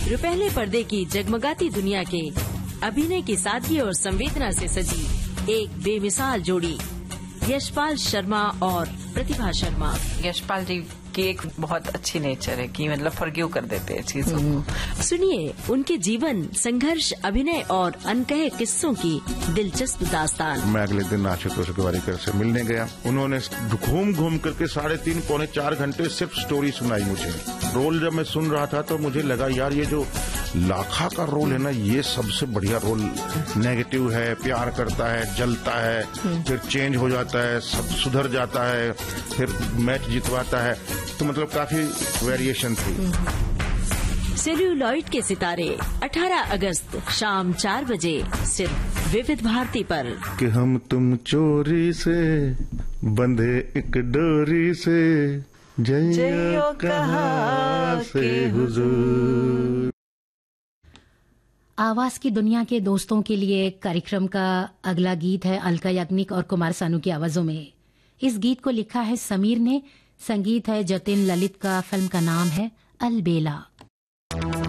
रुपहले पर्दे की जगमगाती दुनिया के अभिनय की सादगी और संवेदना से सजी एक बेमिसाल जोड़ी, यशपाल शर्मा और प्रतिभा शर्मा। यशपाल जी की एक बहुत अच्छी नेचर है कि मतलब फॉरगिव कर देते हैं चीजों को। सुनिए उनके जीवन, संघर्ष, अभिनय और अनकहे किस्सों की दिलचस्प दास्तान। मैं अगले दिन आशुतोष गोवारिकर से मिलने गया। उन्होंने घूम घूम करके 3.5 पौने 4 घंटे सिर्फ स्टोरी सुनाई मुझे। रोल जब मैं सुन रहा था तो मुझे लगा यार ये जो लाखा का रोल है ना, ये सबसे बढ़िया रोल। नेगेटिव है, प्यार करता है, जलता है, फिर चेंज हो जाता है, सब सुधर जाता है, फिर मैच जितवाता है, तो मतलब काफी वेरिएशन थी। सेल्यूलॉइड के सितारे 18 अगस्त शाम 4 बजे सिर्फ विविध भारती पर। कि हम तुम चोरी से बंधे एक डोरी से, जइयो कहाँ से हुजूर। आवाज की दुनिया के दोस्तों के लिए कार्यक्रम का अगला गीत है अलका याग्निक और कुमार सानू की आवाजों में। इस गीत को लिखा है समीर ने, संगीत है जतिन ललित का, फिल्म का नाम है अलबेला।